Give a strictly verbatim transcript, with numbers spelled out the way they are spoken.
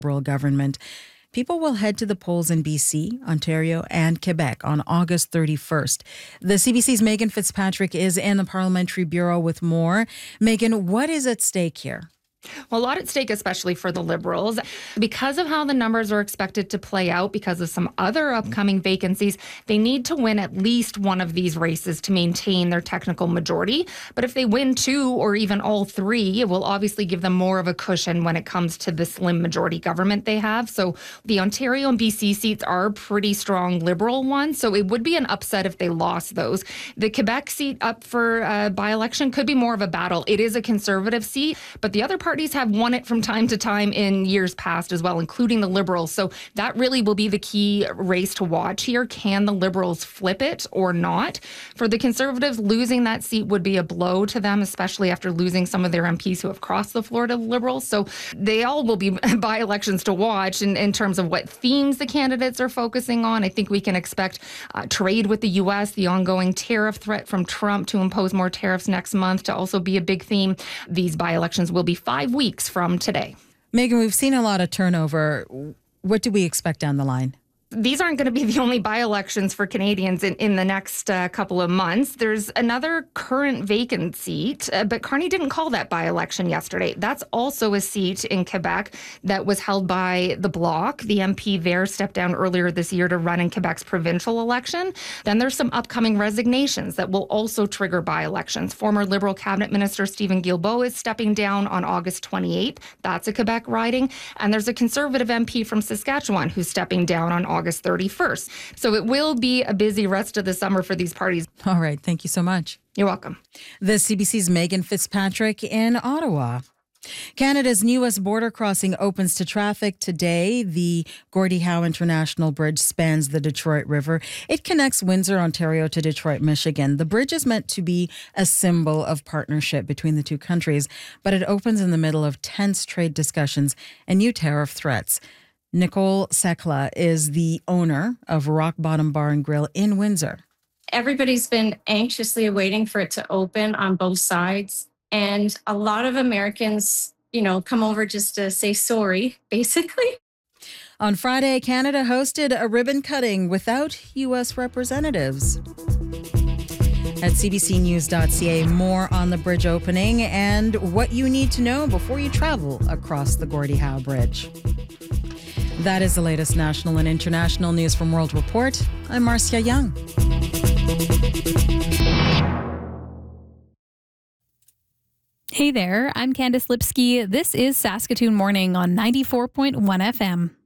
Liberal government. People will head to the polls in B C, Ontario, and Quebec on August thirty-first. The C B C's Megan Fitzpatrick is in the Parliamentary Bureau with more. Megan, what is at stake here? Well, a lot at stake, especially for the Liberals. Because of how the numbers are expected to play out, because of some other upcoming vacancies, they need to win at least one of these races to maintain their technical majority. But if they win two or even all three, it will obviously give them more of a cushion when it comes to the slim majority government they have. So the Ontario and B C seats are pretty strong Liberal ones, so it would be an upset if they lost those. The Quebec seat up for uh, by-election could be more of a battle. It is a Conservative seat, but the other part parties have won it from time to time in years past as well, including the Liberals. So that really will be the key race to watch here. Can the Liberals flip it or not? For the Conservatives, losing that seat would be a blow to them, especially after losing some of their M Ps who have crossed the floor to the Liberals. So they all will be by-elections to watch in, in terms of what themes the candidates are focusing on. I think we can expect uh, trade with the U S, the ongoing tariff threat from Trump to impose more tariffs next month to also be a big theme. These by-elections will be five weeks from today. Megan, we've seen a lot of turnover. What do we expect down the line? These aren't going to be the only by-elections for Canadians in, in the next uh, couple of months. There's another current vacant seat, uh, but Carney didn't call that by-election yesterday. That's also a seat in Quebec that was held by the Bloc. The M P there stepped down earlier this year to run in Quebec's provincial election. Then there's some upcoming resignations that will also trigger by-elections. Former Liberal Cabinet Minister Stephen Guilbeault is stepping down on August twenty-eighth. That's a Quebec riding. And there's a Conservative M P from Saskatchewan who's stepping down on August August thirty-first. So it will be a busy rest of the summer for these parties. All right. Thank you so much. You're welcome. The C B C's Megan Fitzpatrick in Ottawa. Canada's newest border crossing opens to traffic today. The Gordie Howe International Bridge spans the Detroit River. It connects Windsor, Ontario to Detroit, Michigan. The bridge is meant to be a symbol of partnership between the two countries, but it opens in the middle of tense trade discussions and new tariff threats. Nicole Sekla is the owner of Rock Bottom Bar and Grill in Windsor. Everybody's been anxiously waiting for it to open on both sides. And a lot of Americans, you know, come over just to say sorry, basically. On Friday, Canada hosted a ribbon cutting without U S representatives. At c b c news dot c a, more on the bridge opening and what you need to know before you travel across the Gordie Howe Bridge. That is the latest national and international news from World Report. I'm Marcia Young. Hey there, I'm Candice Lipsky. This is Saskatoon Morning on ninety-four point one F M.